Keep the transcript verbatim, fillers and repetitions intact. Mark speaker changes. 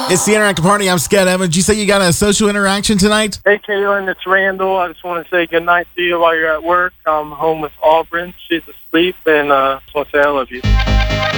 Speaker 1: It's the Interactive Party. I'm Scott Evans. You say you got a social interaction tonight?
Speaker 2: Hey, Kaylin, it's Randall. I just want to say good night to you while you're at work. I'm home with Auburn. She's asleep, and uh, I just want to say I love you.